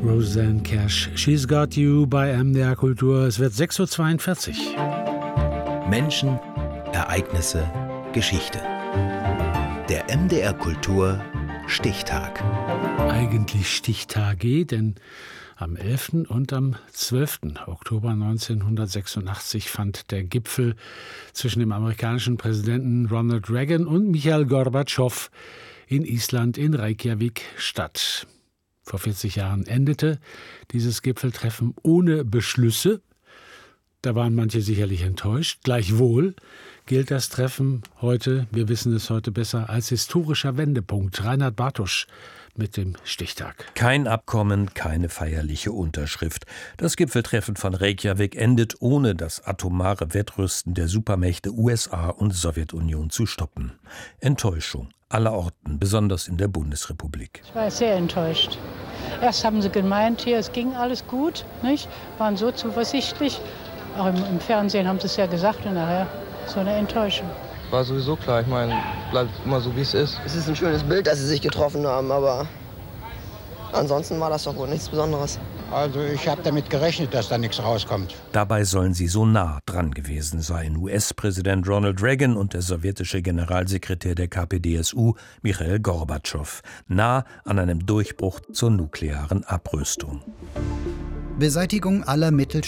Rosanne Cash, She's Got You bei MDR Kultur. Es wird 6:42 Uhr. Menschen, Ereignisse, Geschichte. Der MDR Kultur Stichtag. Eigentlich Stichtage, denn am 11. und am 12. Oktober 1986 fand der Gipfel zwischen dem amerikanischen Präsidenten Ronald Reagan und Michail Gorbatschow in Island in Reykjavik statt. Vor 40 Jahren endete dieses Gipfeltreffen ohne Beschlüsse. Da waren manche sicherlich enttäuscht. Gleichwohl gilt das Treffen heute, wir wissen es heute besser, als historischer Wendepunkt. Reinhard Bartusch mit dem Stichtag. Kein Abkommen, keine feierliche Unterschrift. Das Gipfeltreffen von Reykjavik endet ohne das atomare Wettrüsten der Supermächte USA und Sowjetunion zu stoppen. Enttäuschung allerorten, besonders in der Bundesrepublik. Ich war sehr enttäuscht. Erst haben sie gemeint, hier, es ging alles gut, nicht? Waren so zuversichtlich. Auch im Fernsehen haben sie es ja gesagt und nachher so eine Enttäuschung. War sowieso klar, ich meine, bleibt immer so, wie es ist. Es ist ein schönes Bild, dass sie sich getroffen haben, aber ansonsten war das doch wohl nichts Besonderes. Also ich habe damit gerechnet, dass da nichts rauskommt. Dabei sollen sie so nah dran gewesen sein, US-Präsident Ronald Reagan und der sowjetische Generalsekretär der KPdSU, Michail Gorbatschow, nah an einem Durchbruch zur nuklearen Abrüstung. Beseitigung aller